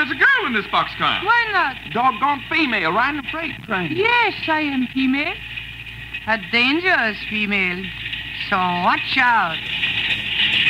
there's a girl in this boxcar. Why not? Doggone female riding a freight train. Yes, I am female. A dangerous female. So watch out.